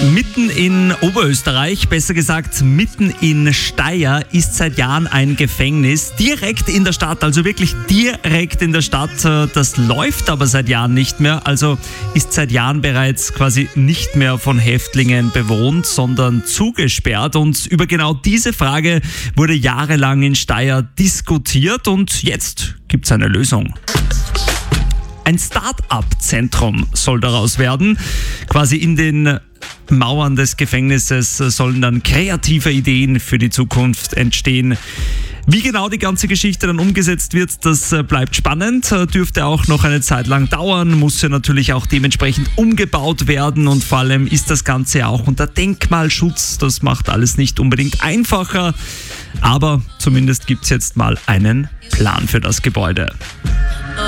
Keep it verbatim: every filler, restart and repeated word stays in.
Mitten in Oberösterreich, besser gesagt mitten in Steyr, ist seit Jahren ein Gefängnis direkt in der Stadt, also wirklich direkt in der Stadt. Das läuft aber seit Jahren nicht mehr, also ist seit Jahren bereits quasi nicht mehr von Häftlingen bewohnt, sondern zugesperrt. Und über genau diese Frage wurde jahrelang in Steyr diskutiert und jetzt gibt es eine Lösung. Ein Start-up-Zentrum soll daraus werden. Quasi in den Mauern des Gefängnisses sollen dann kreative Ideen für die Zukunft entstehen. Wie genau die ganze Geschichte dann umgesetzt wird, das bleibt spannend, dürfte auch noch eine Zeit lang dauern, muss ja natürlich auch dementsprechend umgebaut werden und vor allem ist das Ganze auch unter Denkmalschutz. Das macht alles nicht unbedingt einfacher, aber zumindest gibt es jetzt mal einen Plan für das Gebäude.